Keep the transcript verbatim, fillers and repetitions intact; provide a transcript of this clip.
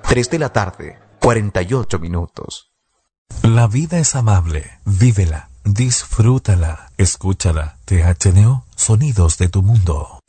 tres de la tarde, cuarenta y ocho minutos. La vida es amable, vívela, disfrútala, escúchala. T H N O, sonidos de tu mundo.